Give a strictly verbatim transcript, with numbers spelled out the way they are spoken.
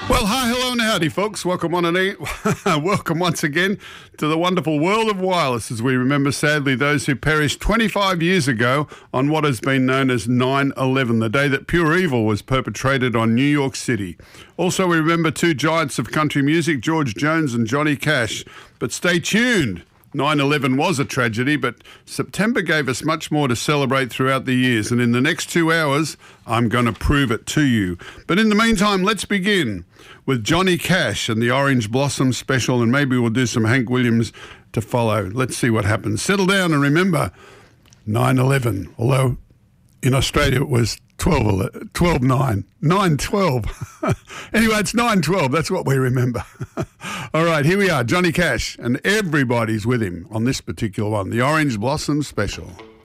Well, hi, hello and howdy, folks. Welcome on and welcome once again to the wonderful world of wireless as we remember, sadly, those who perished twenty-five years ago on what has been known as nine eleven, the day that pure evil was perpetrated on New York City. Also, we remember two giants of country music, George Jones and Johnny Cash. But stay tuned. nine eleven was a tragedy, but September gave us much more to celebrate throughout the years. And in the next two hours, I'm going to prove it to you. But in the meantime, let's begin with Johnny Cash and the Orange Blossom Special, and maybe we'll do some Hank Williams to follow. Let's see what happens. Settle down and remember nine eleven, although in Australia it was twelve nine, nine twelve. Anyway, it's nine twelve. That's what we remember. All right, here we are, Johnny Cash, and everybody's with him on this particular one, the Orange Blossom Special.